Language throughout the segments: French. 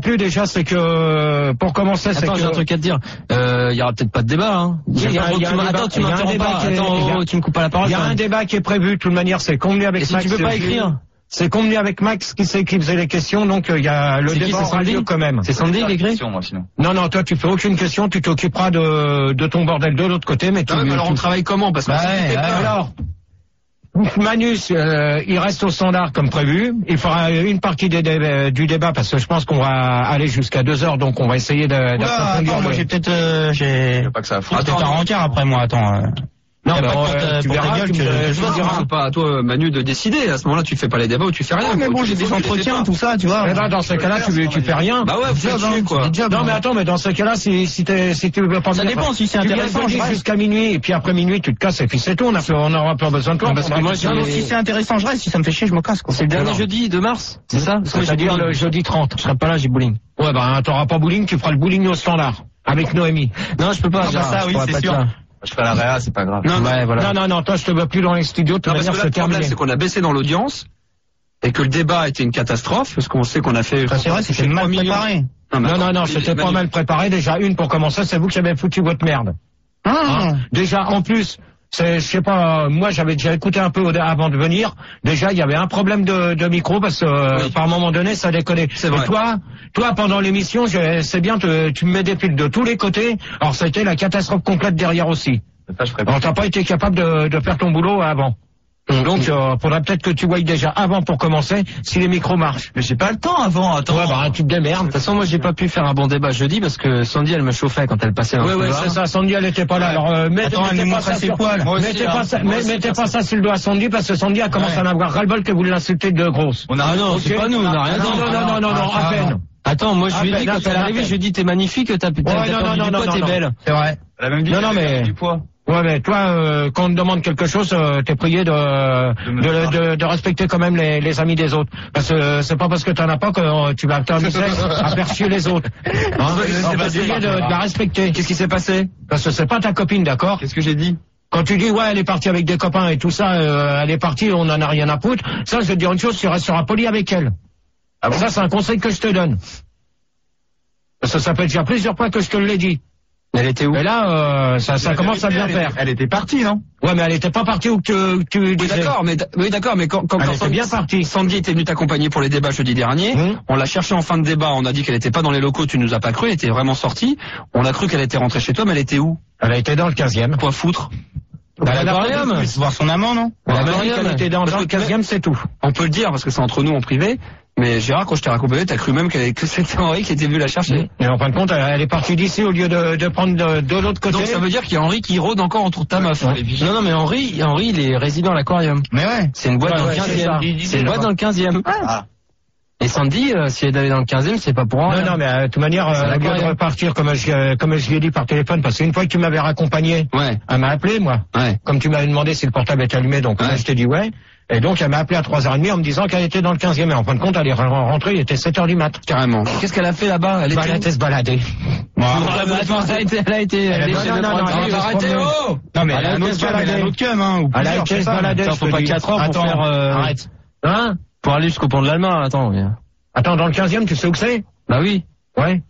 plus déjà, c'est que pour commencer, c'est Attends, que j'ai un truc à te dire. Il y aura peut-être pas de débat. Hein. Attends, tu m'interromps pas. Attends, tu me coupes pas la parole. Il y a un débat qui est prévu. De toute manière, c'est convenu avec Max. Et si tu veux pas écrire. C'est convenu avec Max qui faisait les questions, donc il y a le débat aura lieu quand même. C'est Sandy qui écrit. Non, toi tu fais aucune question, tu t'occuperas de ton bordel de l'autre côté, mais alors on travaille comment? Parce que alors. Manus, il reste au standard comme prévu. Il fera une partie du débat parce que je pense qu'on va aller jusqu'à 2 heures, donc on va essayer d'approfondir. Moi j'ai peut-être pas que ça a foutu. peut-être un rencard après moi. Attends. Non, tu verras que c'est pas à toi, Manu, de décider. À ce moment-là, tu fais pas les débats ou tu fais rien. Mais bon, j'ai des entretiens, tout ça, tu vois. Mais dans ce cas-là, tu fais rien. Bah ouais, fais quoi. Non, mais attends, mais dans ce cas-là, si tu veux pas. Ça dépend si c'est intéressant. Jusqu'à minuit, et puis après minuit, tu te casses et puis c'est tout. On n'aura pas besoin de toi. Parce que moi, si c'est intéressant, je reste. Si ça me fait chier, je me casse, quoi. C'est le dernier jeudi de mars, c'est ça? C'est-à-dire le jeudi 30. Je serai pas là, j'ai bowling. Ouais, t'auras pas bowling, tu feras le bowling au standard. Avec Noémie. Non, je peux pas. Ça, oui, c'est sûr. Je ferai la réa, c'est pas grave. Non, toi je te vois plus dans les studios, de toute manière c'est terminé. Le problème c'est qu'on a baissé dans l'audience et que le débat était une catastrophe parce qu'on sait qu'on a fait. C'est vrai, c'était mal préparé. Non, c'était pas mal préparé. Déjà pour commencer, c'est vous qui avez foutu votre merde. Déjà en plus, je sais pas, moi j'avais déjà écouté un peu avant de venir. Déjà il y avait un problème de micro parce que par un moment donné ça déconnait. C'est vrai. Toi pendant l'émission, c'est bien, tu me mets des piles de tous les côtés. Alors ça a été la catastrophe complète derrière aussi. Alors t'as pas été capable de faire ton boulot avant. Donc faudrait peut-être que tu voyes déjà avant pour commencer si les micros marchent. Mais j'ai pas le temps avant, attends. Ouais, tu te démerdes. De toute façon, moi j'ai pas pu faire un bon débat jeudi parce que Sandy elle me chauffait quand elle passait dans le couloir. Ouais, c'est ça, Sandy elle était pas là. Alors mettez pas ça sur le doigt à Sandy parce que Sandy a commencé à en avoir ras-le-bol que vous l'insultez de grosse. Non, c'est pas nous, on a rien dit. Non, à peine. Attends, moi je lui ai dit quand elle est arrivée, je lui ai dit t'es magnifique, t'as du poids, t'es belle. C'est vrai. Elle a même dit du poids. Ouais, mais toi, quand on te demande quelque chose, t'es prié de respecter quand même les amis des autres. Parce que c'est pas parce que t'en as pas que tu vas t'amuser à faire chier les autres. On va essayer de la respecter. Qu'est-ce qui s'est passé? Parce que c'est pas ta copine, d'accord? Qu'est-ce que j'ai dit? Quand tu dis, elle est partie avec des copains et tout ça, elle est partie, on en a rien à foutre. Ça, je vais te dire une chose, tu resteras poli avec elle. Ah bon? Ça, c'est un conseil que je te donne. Parce que ça fait déjà plusieurs fois que je te l'ai dit. Elle était où? Mais là, ça commence à bien faire. Elle était partie, non? Ouais, mais elle était pas partie où tu disais. Oui, d'accord, mais quand elle était bien partie. Sandy était venue t'accompagner pour les débats jeudi dernier. On l'a cherchée en fin de débat. On a dit qu'elle était pas dans les locaux. Tu nous as pas cru. Elle était vraiment sortie. On a cru qu'elle était rentrée chez toi, mais elle était où? Elle a été dans le 15e. Quoi foutre? Elle a rien, voir son amant, non? Elle a dit qu'elle était dans le 15e, c'est tout. On peut le dire parce que c'est entre nous en privé. Mais Gérard, quand je t'ai raccompagné, t'as cru même que c'était Henri qui était venu la chercher. Et en fin de compte, elle est partie d'ici au lieu de prendre de l'autre côté. Donc ça veut dire qu'il y a Henri qui rôde encore autour de ta meuf. Non, mais Henri, il est résident à l'aquarium. Mais ouais. C'est une boîte dans le 15e. C'est une boîte dans le 15e. Et Sandy, si elle est d'aller dans le 15e, c'est pas pour Henri. Non, mais de toute manière, elle vient de repartir comme je lui ai dit par téléphone, parce qu'une fois que tu m'avais raccompagné, elle m'a appelé, moi. Comme tu m'avais demandé si le portable était allumé, donc moi je t'ai dit ouais. Et donc, elle m'a appelé à 3h30 en me disant qu'elle était dans le 15e. Et en fin de compte, elle est rentrée, il était 7h du mat. Carrément. Qu'est-ce qu'elle a fait là-bas? Elle était se balader. Elle a été arrêtez, oh! Non, mais elle a un autre cum, hein. Elle a été se balader. Faut pas 4 heures pour faire, arrête. Hein? Pour aller jusqu'au pont de l'Alma, attends. Attends, dans le 15e, tu sais où que c'est? Bah oui. Ouais.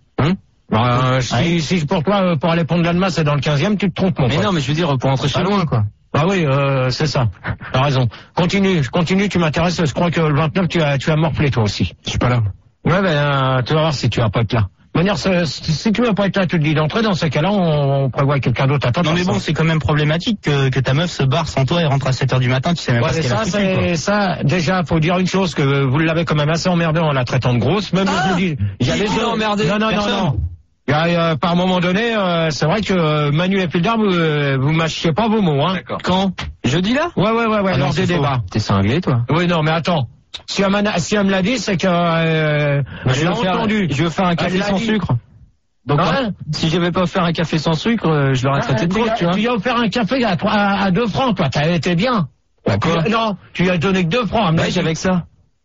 Si pour toi, pour aller au pont de l'Alma, c'est dans le 15e, tu te trompes, mon pote. Mais non, mais je veux dire, pour rentrer chez loin, quoi. Bah oui, c'est ça. T'as raison. Continue, tu m'intéresses. Je crois que le 29, tu as morflé toi aussi. Je suis pas là. Ouais, tu vas voir si tu vas pas être là. De manière, si tu vas pas être là, tu te dis d'entrée. Dans ces cas-là, on prévoit quelqu'un d'autre à toi. Non mais bon, c'est quand même problématique que ta meuf se barre sans toi et rentre à 7h du matin. Tu sais même pas ce qu'elle a foutu, ça, déjà, faut dire une chose que vous l'avez quand même assez emmerdé en la traitant de grosse. Même je vous dis, il y a les deux emmerdés. Non. Par moment donné, c'est vrai que Manu et Pildar, vous mâchiez pas vos mots, hein. D'accord. Quand? Jeudi là? Ouais, lors des débats. T'es cinglé, toi? Oui, non, mais attends. Si elle me l'a dit, c'est que, je veux faire un café sans sucre. Donc, si j'avais pas offert un café sans sucre, je l'aurais traité de drôle, tu vois. Tu lui as offert un café à 2 francs, toi. T'as été bien. D'accord. Non, tu lui as donné que 2 francs. Ouais, avec ça.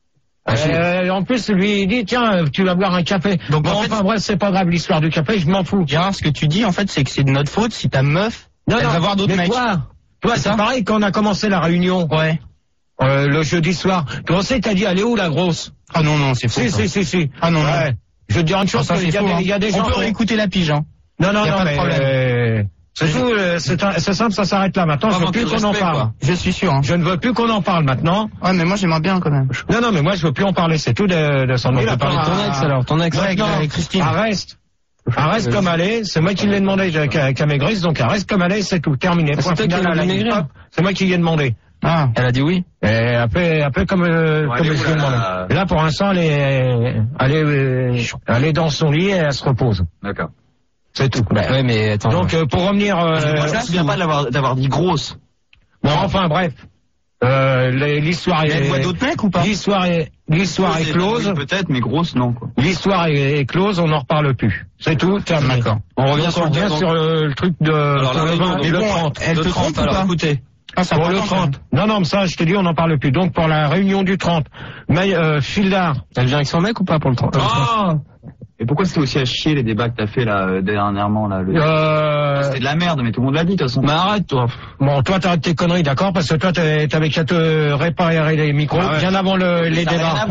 En plus, lui, il dit, tiens, tu vas boire un café. Donc, bref, c'est pas grave, l'histoire du café, je m'en fous. Gérard, ce que tu dis, en fait, c'est que c'est de notre faute si ta meuf, elle va voir d'autres mecs. Toi, c'est pareil quand on a commencé la réunion. Ouais. Le jeudi soir. Comment c'est, t'as dit, elle est où, la grosse? Ah non, c'est faux. Si. Ah non. Je veux te dire une chose, il y a des gens... On peut réécouter la pige, hein. Non, mais c'est tout, c'est simple, ça s'arrête là. Maintenant, je veux plus qu'on en parle. Je suis sûr, hein. Je ne veux plus qu'on en parle maintenant. Ouais, mais moi, j'aimerais bien, quand même. Non, mais moi, je veux plus en parler, c'est tout de son nom. Il a parlé de ton ex, alors, ton ex. Avec Christine. Reste comme elle est, c'est moi qui l'ai demandé qu'à maigrisse, donc elle reste comme elle est, c'est tout, terminé. C'est moi qui lui ai demandé. Ah. Elle a dit oui. Et après comme je lui ai demandé. Et là, pour l'instant, elle est dans son lit et elle se repose. D'accord. C'est tout. Ouais, mais attends. Donc, pour revenir, je me souviens pas d'avoir dit grosse. Bon, enfin, bref. L'histoire est... Elle voit d'autres mecs ou pas? L'histoire est close. Peut-être, mais grosse, non, quoi. L'histoire est close, on n'en reparle plus. C'est tout, terminé. D'accord. On revient sur le truc de... Alors, le 30. Elle te trompe ou pas? Écoutez. Pour le 30. Non, mais ça, je te dis, on n'en parle plus. Donc, pour la réunion du 30. Mais, Fildar. Elle vient avec son mec ou pas pour le 30? Et pourquoi c'était aussi à chier les débats que t'as fait là dernièrement là C'était de la merde, mais tout le monde l'a dit de toute façon. Mais arrête toi. Bon, toi t'arrêtes tes conneries, d'accord? Parce que toi t'avais qu'à te réparer les micros bien avant les débats.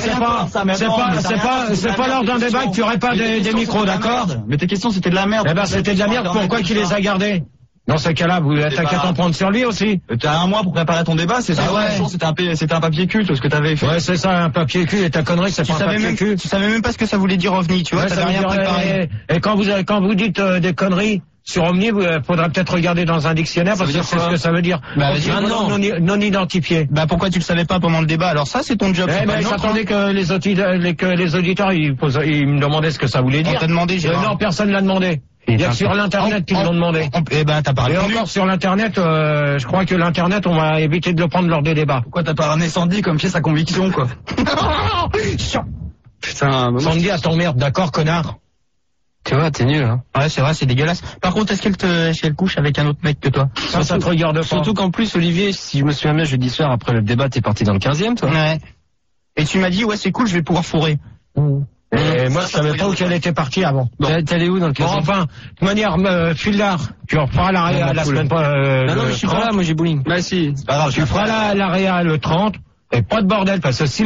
C'est pas lors d'un débat que tu aurais pas des micros, d'accord? Mais tes questions c'était de la merde. Eh ben c'était de la merde. Pourquoi tu les as gardées? Dans ce cas-là, t'as qu'à t'en prendre sur lui aussi. T'as un mois pour préparer ton débat, c'est ça. C'était un papier cul, ce que t'avais fait. Ouais, c'est ça, un papier cul, et ta connerie, c'est pas un papier cul. Tu savais même pas ce que ça voulait dire OVNI, tu vois, ouais, t'avais rien préparé. Et quand vous dites des sur OVNI, il faudra peut-être regarder dans un dictionnaire, parce que c'est ce que ça veut dire. Bah, non identifié. Bah, pourquoi tu le savais pas pendant le débat? Alors ça, c'est ton job. Mais j'attendais que les auditeurs, ils me demandaient ce que ça voulait dire. On t'a demandé, non, personne l'a demandé. Il y a sur l'internet qu'ils l'ont demandé. Eh ben, t'as pas répondu. Et encore sur l'internet, je crois que l'internet, on va éviter de le prendre lors des débats. Pourquoi t'as pas ramené Sandy comme pièce à conviction, quoi? Putain, Sandy, elle t'emmerde, d'accord, connard? Tu vois, t'es nul, hein. Ouais, c'est vrai, c'est dégueulasse. Par contre, est-ce qu'elle couche avec un autre mec que toi? Ça te regarde pas. Surtout qu'en plus, Olivier, si je me souviens bien, jeudi soir, après le débat, t'es parti dans le 15e, toi. Ouais. Et tu m'as dit, ouais, c'est cool, je vais pouvoir fourrer. Et moi, je savais pas où elle était partie avant. T'es allé où dans le 15e? Bon, enfin, de manière, Fildar, tu referas la semaine prochaine. Non, mais je suis pas là, moi j'ai bowling. Bah si, c'est pas grave. Tu feras la réa le 30, et pas de bordel, parce que si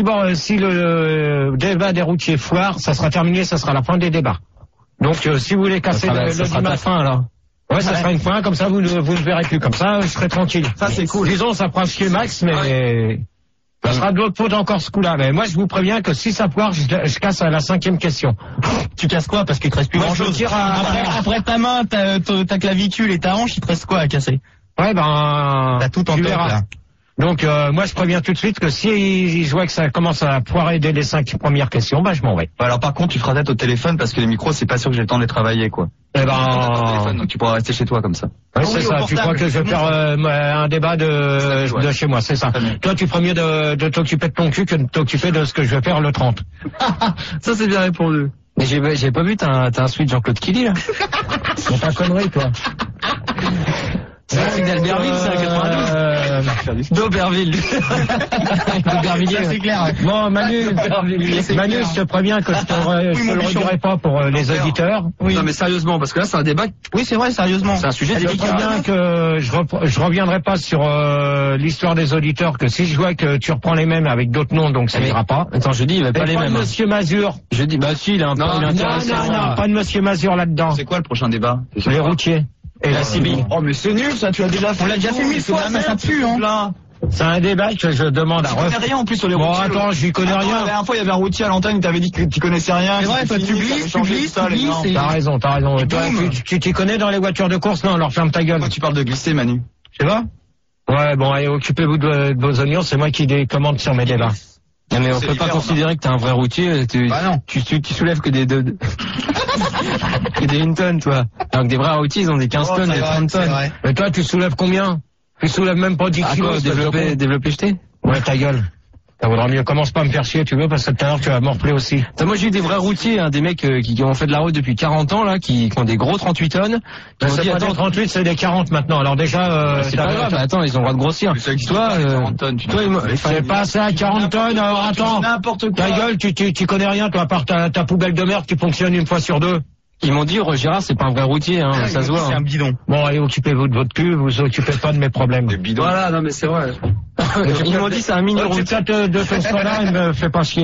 le débat des routiers foire, ça sera terminé, ça sera la fin des débats. Donc, si vous voulez casser ça sera ta fin, alors. Ouais, ça sera une fin, comme ça, vous ne verrez plus. Comme ça, je serai tranquille. Ça, c'est cool. Disons, ça fera chier Max, mais... Ça sera de l'autre faute encore ce coup-là. Mais moi, je vous préviens que si ça foire, je casse à la 5e question. Tu casses quoi? Parce qu'il te reste plus grand chose. Après ta main, ta clavicule et ta hanche, il te reste quoi à casser? Ouais, t'as tout en tête, là. Donc, moi, je préviens tout de suite que si je vois que ça commence à foirer dès les 5 premières questions, bah, je m'en vais. Alors, par contre, tu feras tête au téléphone parce que les micros, c'est pas sûr que j'ai le temps de les travailler, quoi. Eh ben, donc tu pourras rester chez toi comme ça. Ouais, c'est ça. Tu crois que je vais faire un débat de chez moi, c'est ça. Toi, tu ferais mieux de t'occuper de ton cul que de t'occuper de ce que je vais faire le 30. Ça, c'est bien répondu. Mais j'ai pas vu, t'as un suite Jean-Claude Killy, là. C'est pas connerie, toi. C'est d'Albertville, ça, 92. D'Auberville. D'Aubervilliers, c'est clair. Bon, Manu, je te préviens que je te le redirai pas pour les auditeurs. Oui. Non, mais sérieusement, parce que là, c'est un débat. Oui, c'est vrai, sérieusement. C'est un sujet délicat. Je te préviens que je reviendrai pas sur l'histoire des auditeurs, que si je vois que tu reprends les mêmes avec d'autres noms, donc ça ira pas. Attends, je dis, il va pas les mêmes. Monsieur Mazur. Je dis, bah si, il a un peu intéressant. Non, pas de Monsieur Mazur là-dedans. C'est quoi le prochain débat? Les routiers. Et la CIBI. Oh, mais c'est nul, ça, tu as déjà fait. On l'a déjà fait 1000 fois, ça pue, hein. C'est un débat que je demande à refaire. Tu connais rien en plus sur les routiers. Bon, attends, j'y connais rien. La dernière fois, il y avait un routier à l'antenne, il t'avait dit que tu connaissais rien. C'est vrai, toi, tu glisses. T'as raison. Toi, tu t'y connais dans les voitures de course? Non, alors ferme ta gueule. Toi, tu parles de glisser, Manu. Tu vois? Ouais, bon, allez, occupez-vous de vos oignons, c'est moi qui les commande sur mes débats. Non, mais on peut pas considérer que t'es un vrai routier. Bah non. Tu soulèves que des que des 1 tonne, toi. Alors que des vrais routiers, ils ont des 15 tonnes, des 30 tonnes. Mais toi, tu soulèves combien? Tu soulèves même pas 10 kilos. Développer jeté? Ouais, ta gueule. Ça vaudra mieux. Commence pas à me faire chier, tu veux, parce que tout à l'heure, tu vas morfler aussi. Moi, j'ai eu des vrais routiers, hein, des mecs qui ont fait de la route depuis 40 ans, là, qui ont des gros 38 tonnes. C'est pas des 38, c'est des 40 maintenant. Alors déjà, c'est pas grave. Attends, ils ont le droit de grossir. Toi, 40 tonnes. C'est passé à 40 tonnes. Alors attends. N'importe quoi. Ta gueule, tu connais rien, toi, à part ta poubelle de merde qui fonctionne une fois sur deux. Ils m'ont dit, Gérard, c'est pas un vrai routier, hein, ça se voit. C'est un bidon. Bon, allez, occupez-vous de votre cul, vous occupez pas de mes problèmes. Des bidons. Voilà, non, mais c'est vrai. Ils m'ont dit, c'est un mini routier. De ton soin-là, il me fait pas chier.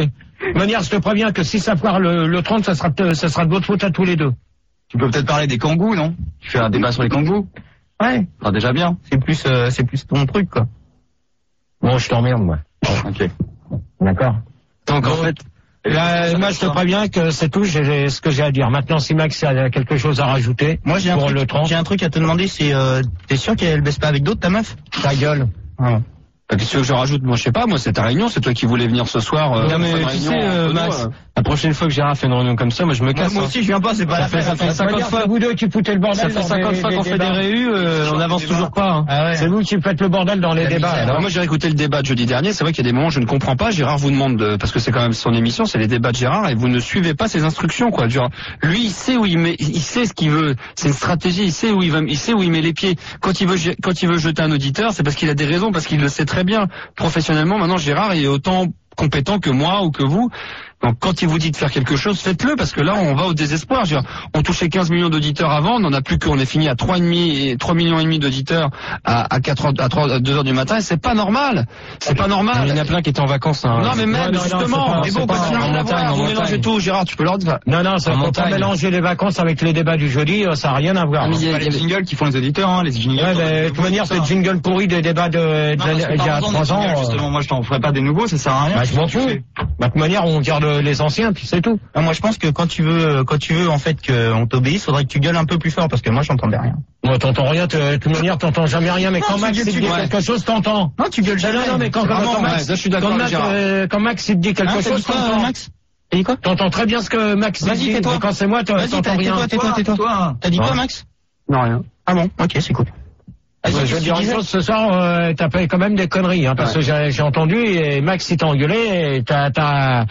De manière, je te préviens que si ça foire le 30, ça sera de votre faute à tous les deux. Tu peux peut-être parler des kangous, non? Tu fais un débat sur les kangous? Ouais. Ah, déjà bien. C'est plus ton truc, quoi. Bon, je t'emmerde, moi. Ok. D'accord. Donc, en fait, moi, je te préviens que c'est tout, j'ai ce que j'ai à dire. Maintenant, si Max a quelque chose à rajouter, moi, j'ai un truc à te demander, c'est, t'es sûr qu'elle baisse pas avec d'autres, ta meuf? Ta gueule. Ah. Qu'est-ce que je rajoute? Moi, je sais pas, moi, c'est ta réunion, c'est toi qui voulais venir ce soir. Non, mais tu sais, Max, la prochaine fois que Gérard fait une réunion comme ça, moi, je me casse. Moi aussi, je viens pas, c'est pas la peine. Ça fait 50 fois. Vous deux qui foutez le bordel. Ça fait 50 fois qu'on fait des réus, on n'avance toujours pas, hein. Ah ouais. C'est vous qui faites le bordel dans les débats. Alors, moi, j'ai écouté le débat de jeudi dernier, c'est vrai qu'il y a des moments où je ne comprends pas. Gérard vous demande parce que c'est quand même son émission, c'est les débats de Gérard, et vous ne suivez pas ses instructions, quoi. Genre, lui, il sait où il sait ce qu'il veut. C'est une stratégie, il sait où il met les pieds. Quand il veut jeter un auditeur, c'est parce qu'il a des raisons, parce qu'il le sait très bien. Professionnellement, maintenant, Gérard est autant compétent que moi ou que vous. Donc quand il vous dit de faire quelque chose, faites-le, parce que là on va au désespoir. Je veux dire, on touchait 15 millions d'auditeurs avant, on n'en a plus qu'on est fini à 3 millions et demi d'auditeurs à 2 heures du matin, et c'est pas normal. C'est pas normal. Il y en a plein qui étaient en vacances, hein. Non mais même, justement, mais bon, vous mélangez tout, Gérard, tu peux leur dire. Non, ça faut pas mélanger les vacances avec les débats du jeudi, ça n'a rien à voir. Il y a les jingles qui font les auditeurs, hein, les jingles. Ouais, mais de toute manière, c'est le jingle pourri des débats d'il y a 3 ans. Justement, moi je t'en ferai pas des nouveaux, ça sert à rien. Bah, je m'en fous. De toute manière, on garde les anciens, puis c'est tout. Moi, je pense que quand tu veux en fait qu'on t'obéisse, faudrait que tu gueules un peu plus fort, parce que moi, j'entendais rien. Moi, t'entends rien, de toute manière, t'entends jamais rien, mais quand Max il dit quelque chose, t'entends. Non, tu gueules jamais. Non, mais quand Max, je suis d'accord avec Gérard. Quand Max il dit quelque chose, t'entends. Max? T'as dit quoi? T'entends très bien ce que Max dit. Vas-y, tais-toi. Mais quand c'est moi, t'entends rien. Tais-toi. T'as dit quoi, Max? Non, rien. Ah bon, ok, c'est cool. Je veux dire une chose, ce soir, t'as fait quand même des conneries, hein, parce que j'ai entendu, et Max il t'a engueulé, et t'as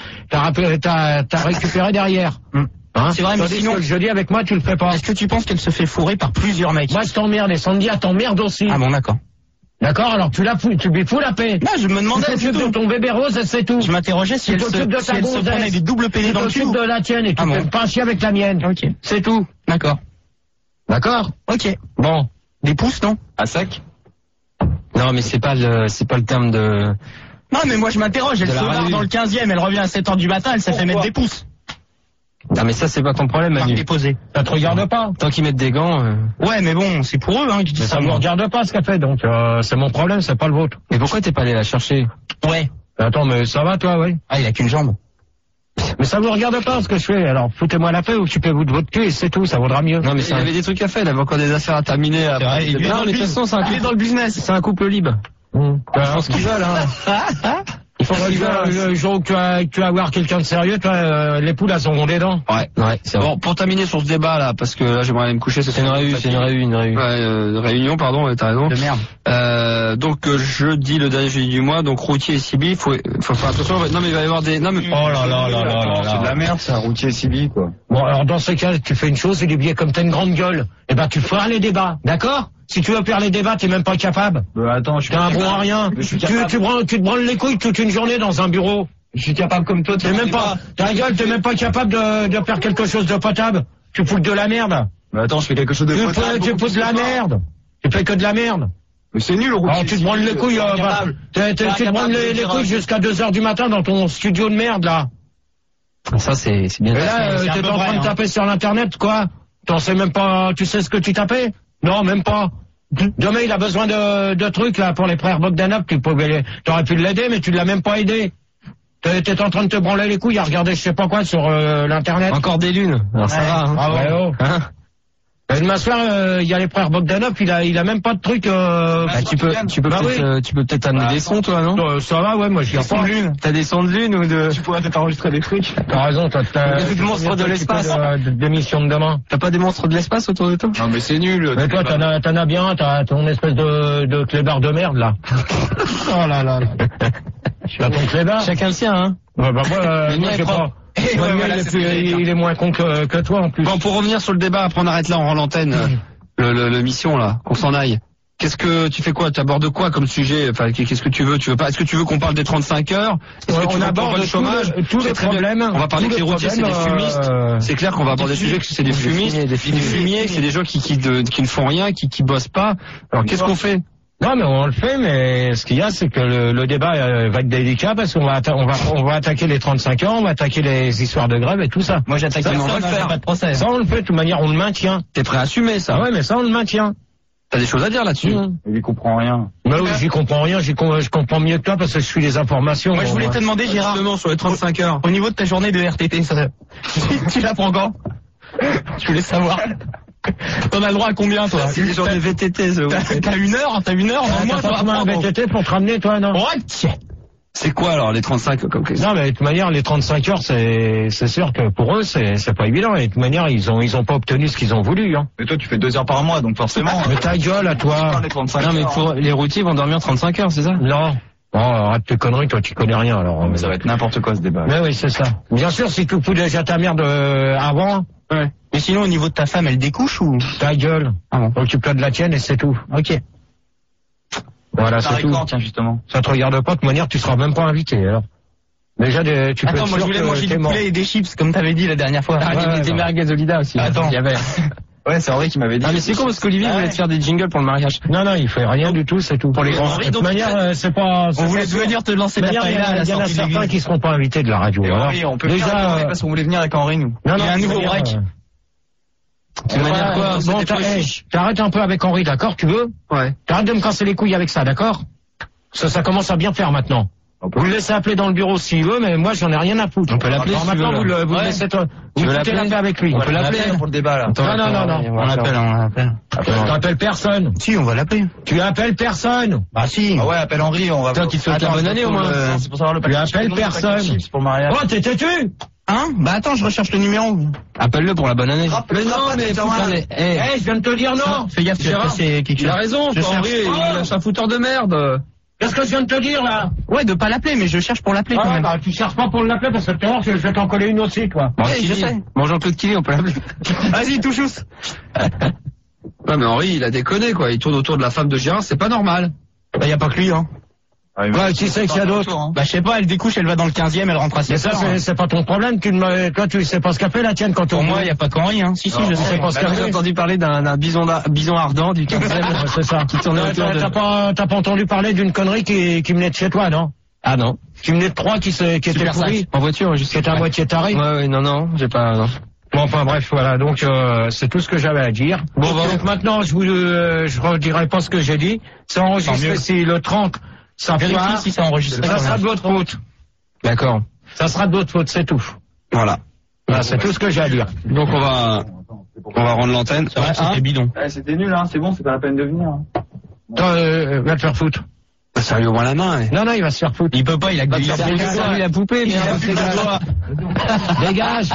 récupéré derrière. Hein, c'est vrai, mais sinon, que je dis avec moi, tu le fais pas. Est-ce que tu penses qu'elle se fait fourrer par plusieurs mecs? Moi, je t'emmerde, et Sandy, elle t'emmerde aussi. Ah bon, d'accord. D'accord, alors tu lui fous la paix. Non, je me demandais tu t'occupes de ton bébé rose, c'est tout. Je m'interrogeais si elle se prenait des doubles PD dans le cul. Tu t'occupes de la tienne, et tu fais pas chier avec la mienne. Ok. C'est tout. D'accord. D'accord? Ok. Bon. Des pouces, non? À sec? Non, mais c'est pas le terme de... Non, mais moi je m'interroge, elle se barre dans le 15e, elle revient à 7h du matin, elle s'est fait mettre des pouces. Non, mais ça c'est pas ton problème, Manu. Ça te regarde pas. Tant qu'ils mettent des gants... Ouais, mais bon, c'est pour eux, hein, qui disent ça. Ça me regarde pas ce qu'elle fait, donc c'est mon problème, c'est pas le vôtre. Mais pourquoi t'es pas allé la chercher? Ouais. Attends, mais ça va toi, ouais? Ah, il a qu'une jambe. Mais ça vous regarde pas ce que je fais, alors foutez-moi la paix, occupez-vous de votre cul et c'est tout, ça vaudra mieux. Non mais il avait des trucs à faire, il avait encore des affaires à terminer. Non mais de toute façon c'est un couple dans le business, c'est un couple libre. Je pense qu'ils veulent, hein. Il faut le jour où tu vas voir quelqu'un de sérieux, toi, les poules elles sont rondées dents. Ouais, c'est bon. Pour terminer sur ce débat là, parce que là j'aimerais aller me coucher. C'est une réunion, pardon, t'as raison. De merde. Donc jeudi, le dernier jeudi du mois, donc routier et Sibi, faut faire attention. Non mais il va y avoir des. Non mais. Oh là. C'est de la merde, c'est un routier et Sibi quoi. Bon alors dans ce cas, tu fais une chose, il est bien comme t'as une grande gueule, et ben tu feras les débats, d'accord? Si tu veux faire les débats, t'es même pas capable. Attends, t'es un bon à rien. Tu te branles les couilles toute une journée dans un bureau. Je suis capable comme toi. T'es même pas. Ta gueule, t'es même pas capable de faire quelque chose de potable. Tu fous de la merde. Mais attends, je fais quelque chose de potable. Tu fous de la merde. Tu fais que de la merde. Mais c'est nul, alors tu te branles les couilles. Tu te branles les couilles jusqu'à 2h du matin dans ton studio de merde là. Ça c'est bien. Et là, t'es en train de taper sur l'internet quoi. T'en sais même pas. Tu sais ce que tu tapais? Non, même pas. Demain, il a besoin de trucs, là, pour les frères Bogdanov, t'aurais pu l'aider, mais tu l'as même pas aidé. T'es en train de te branler les couilles à regarder je sais pas quoi sur l'internet. Encore des lunes. Alors ça va, hein. Ah ouais, oh. Hein? Demain soir, il y a les frères Bogdanov, il a même pas de trucs, tu peux peut-être amener des sons, toi, non? Ça va, ouais, moi, je viens pas. T'as des sons de lune ou de... Tu pourrais peut-être enregistrer des trucs. T'as raison, t'as des monstres de l'espace. D'émission de demain. T'as pas des monstres de l'espace autour de toi? Non, mais c'est nul. Mais toi, t'en as bien, t'as ton espèce de clébard de merde, là. Oh là là. T'as ton clébard. Chacun le sien, hein. Ouais, bah, moi, je sais pas. Il est moins con que toi en plus. Bon, pour revenir sur le débat, après on arrête là, on rend l'antenne, le mission là, qu'on s'en aille. Qu'est-ce que tu fais quoi? Tu abordes quoi comme sujet? Enfin, qu'est-ce que tu veux? Tu veux pas? Est-ce que tu veux qu'on parle des 35 heures? Est-ce que tu aborde le chômage? Tous les problèmes. On va parler que les routiers c'est des fumistes. C'est clair qu'on va aborder des sujets que c'est des fumistes, des fumiers, c'est des gens qui ne font rien, qui bossent pas. Alors qu'est-ce qu'on fait? Non, mais on le fait, mais ce qu'il y a, c'est que le débat va être délicat parce qu'on va attaquer les 35 heures, on va attaquer les histoires de grève et tout ça. Moi, j'attaque ça, on va le faire. Pas de procès. Ça, on le fait, de toute manière, on le maintient. T'es prêt à assumer ça? Ouais, mais ça, on le maintient. T'as des choses à dire là-dessus? Il y comprend rien. Bah oui, j'y comprends rien, je comprends mieux que toi parce que je suis les informations. Moi, je voulais te demander, Gérard. Justement, sur les 35 heures. Au niveau de ta journée de RTT, ça, tu la prends quand? Je voulais savoir. T'en as le droit à combien, toi? C'est des journées VTT, T'as une heure? Moi, toi, un VTT pour te ramener, toi, non? C'est quoi, alors, les 35 comme Non, mais de toute manière, les 35 heures, c'est sûr que pour eux, c'est pas évident. Et de toute manière, ils ont pas obtenu ce qu'ils ont voulu, hein. Mais toi, tu fais 2 heures par mois, donc forcément. Mais ta gueule, à toi. Non, mais pour les routiers vont dormir 35 heures, c'est ça? Non. Oh, arrête tes conneries, toi, tu connais rien, alors. Mais ça va être n'importe quoi, ce débat. Mais oui, c'est ça. Bien sûr, si tu fous déjà ta merde avant. Ouais. Mais sinon, au niveau de ta femme, elle découche ou? Ta gueule. Ah bon. Occupe-toi de la tienne et c'est tout. Ok. Voilà, c'est tout. Tiens, justement. Ça te regarde pas, de toute manière, tu seras même pas invité, alors. Déjà, tu peux Attends, moi, je voulais manger du poulet et des chips, comme t'avais dit la dernière fois. Ah, ouais, des merguez Olida aussi. Attends. Il y avait. Ouais, c'est Henri qui m'avait dit. Ah, mais c'est con parce qu'Olivier voulait te faire des jingles pour le mariage. Non, il fait rien du tout, c'est tout. Pour les grands. De toute manière, c'est pas... On voulait venir te lancer la paella à la sortie de l'église. Il y en a certains qui seront pas invités de la radio. Henri, on peut déjà, parce qu'on voulait venir avec Henri, nous. Non, il y a un nouveau break. De manière quoi? Bon, t'arrêtes un peu avec Henri, d'accord, tu veux? Ouais. T'arrêtes de me casser les couilles avec ça, d'accord? Ça commence à bien faire maintenant. Vous le laissez appeler dans le bureau s'il veut, mais moi j'en ai rien à foutre. On peut l'appeler si maintenant, vous le laissez, vous foutez la paix avec lui. On peut l'appeler pour le débat, là. Non. On l'appelle. Tu appelles personne. Si, on va l'appeler. Tu appelles personne. Bah si. Ah ouais, appelle Henri, on va... Toi qui te souhaite la bonne année au moins. C'est pour savoir le Tu appelles personne. Pour le mariage. Oh, t'es têtu? Hein? Bah attends, je recherche le numéro. Appelle-le pour la bonne année. Mais non, mais je viens de te dire non. Fais gaffe, tu vas passer quelque chose. Il a raison, Henri, il lâche un fouteur de merde. Qu'est-ce que je viens de te dire, là? Ouais, de pas l'appeler, mais je cherche pour l'appeler quand même. Bah, tu cherches pas pour l'appeler parce que tout à l'heure, je vais t'en coller une aussi, toi. Bon, je sais. Bon, Jean-Claude Killy, on peut l'appeler. Vas-y, touche-ous. Ouais, mais Henri, il a déconné, quoi. Il tourne autour de la femme de Gérard, c'est pas normal. Bah, y a pas que lui, hein. Ouais, qui c'est qu'il y a d'autres? Bah, je sais pas, elle découche, elle va dans le 15e, elle rentre à 7 heures. Mais ça, c'est pas ton problème. Toi, tu sais pas ce qu'a fait la tienne quand on... Pour moi, y a pas qu'Henri, hein. Si, je sais pas ce qu'a fait. J'ai entendu parler d'un bison ardent du 15e. C'est ça. Qui tournait autour de... T'as pas entendu parler d'une connerie qui venait de chez toi, non? Ah non. Qui venait de Troyes, qui était pourri. En voiture, juste. Qui était à moitié taré. Ouais, non, j'ai pas, non. Bon, enfin bref, voilà, donc c'est tout ce que j'avais à dire. Bon, donc maintenant, je redirai pas ce que j'ai dit. C'est enregistré si le 30, ça vérifie si c'est enregistré. Ça sera de votre faute. D'accord. Ça sera de votre faute, c'est tout. Voilà. Voilà, c'est tout ce que j'ai à dire. Donc on va rendre l'antenne. C'est vrai, c'était bidon. C'était nul, hein, c'est bon, c'est pas la peine de venir. Toi, va te faire foutre. Ça lui au moins la main. Non, il va se faire foutre. Il peut pas, il a que lui la poupée. Dégage.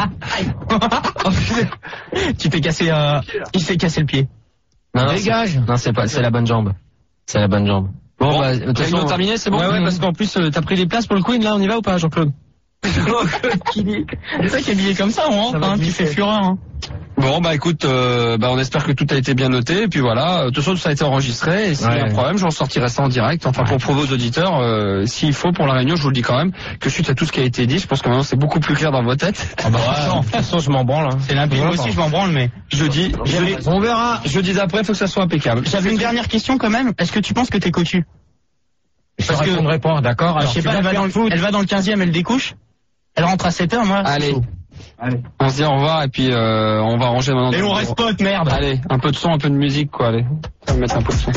Tu t'es cassé, il s'est cassé le pied. Non, dégage. Non, c'est la bonne jambe. C'est la bonne jambe. Bon, bah, de toute façon, terminé, c'est bon. Ouais, parce qu'en plus, t'as pris les places pour le Queen, là, on y va ou pas, Jean-Claude? C'est ça qui est habillé comme ça, on rentre, hein, tu fais fureur, hein. Bon, bah écoute, on espère que tout a été bien noté, et puis voilà, de toute façon, ça a été enregistré, et s'il y a un problème, j'en sortirai ça en direct, enfin, pour vos auditeurs, s'il faut, pour la réunion, je vous le dis quand même, que suite à tout ce qui a été dit, je pense que maintenant, c'est beaucoup plus clair dans vos têtes. Ah bah, de toute façon, je m'en branle, hein. C'est limpide, moi aussi, je m'en branle, mais jeudi, on verra. Jeudi d'après, faut que ça soit impeccable. J'avais une dernière question quand même, est-ce que tu penses que t'es cocu? Je ne répondrai pas, d'accord? Je sais pas, elle va dans le 15e, elle découche? Elle rentre à 7 heures, moi. Allez. On se dit au revoir et puis on va ranger maintenant. Et on reste potes, merde. Allez, un peu de son, un peu de musique, quoi. Allez, on va mettre un peu de son.